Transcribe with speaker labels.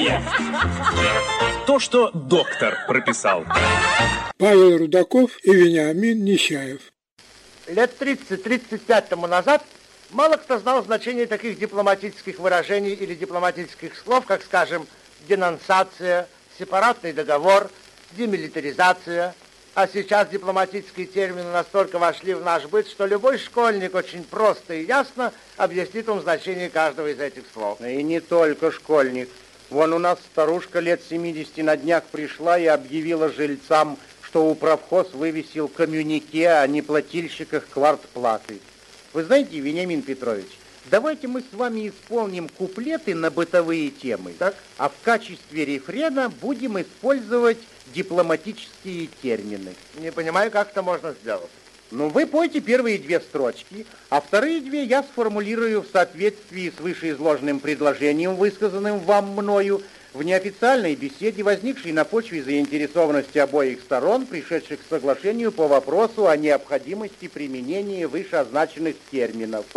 Speaker 1: Нет. То, что доктор прописал.
Speaker 2: Павел Рудаков и Вениамин Нечаев.
Speaker 3: Лет 30-35 тому назад мало кто знал значение таких дипломатических выражений или дипломатических слов, как, скажем, денонсация, сепаратный договор, демилитаризация. А сейчас дипломатические термины настолько вошли в наш быт, что любой школьник очень просто и ясно объяснит вам значение каждого из этих слов.
Speaker 4: И не только школьник. Вон у нас старушка лет 70 на днях пришла и объявила жильцам, что управхоз вывесил коммюнике о неплательщиках квартплаты. Вы знаете, Вениамин Петрович, давайте мы с вами исполним куплеты на бытовые темы,
Speaker 3: так?
Speaker 4: А в качестве рефрена будем использовать дипломатические термины.
Speaker 3: Не понимаю, как это можно сделать.
Speaker 4: Ну, вы пойте первые 2 строчки, а вторые 2 я сформулирую в соответствии с вышеизложенным предложением, высказанным вам мною, в неофициальной беседе, возникшей на почве заинтересованности обоих сторон, пришедших к соглашению по вопросу о необходимости применения вышеозначенных терминов.